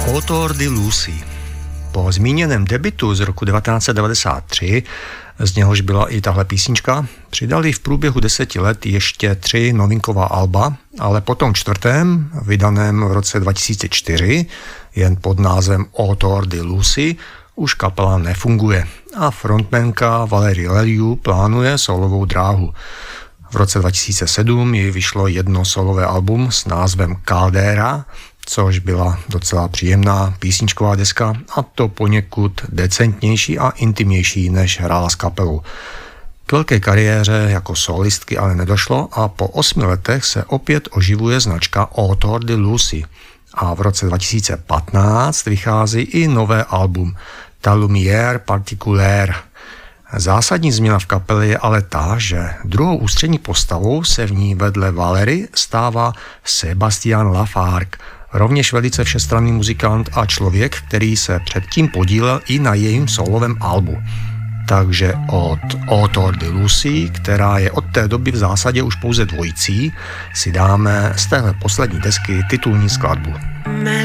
Autor di Lucy. Po zmíněném debutu z roku 1993, z něhož byla i tahle písnička, přidali v průběhu 10 let ještě 3 novinková alba, ale po tom čtvrtém, vydaném v roce 2004, jen pod názvem Autor di Lucy, už kapela nefunguje a frontmanka Valerie Lelio plánuje solovou dráhu. V roce 2007 jí vyšlo jedno solové album s názvem Caldera, což byla docela příjemná písničková deska a to poněkud decentnější a intimnější, než hrála s kapelou. K velké kariéře jako solistky ale nedošlo a po 8 letech se opět oživuje značka Autor di Lucy a v roce 2015 vychází i nové album Ta Lumière Particulière. Zásadní změna v kapele je ale ta, že druhou ústřední postavou se v ní vedle Valery stává Sébastien Lafargue, rovněž velice všestranný muzikant a člověk, který se předtím podílel i na jejím solovém albu. Takže od Autor di Lucy, která je od té doby v zásadě už pouze dvojicí, si dáme z téhle poslední desky titulní skladbu.